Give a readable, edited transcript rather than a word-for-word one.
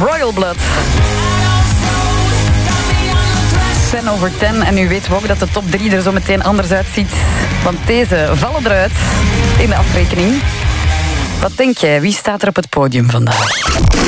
Royal Blood. 10:10 en nu weten we ook dat de top 3 er zo meteen anders uitziet. Want deze vallen eruit in de afrekening. Wat denk jij? Wie staat er op het podium vandaag?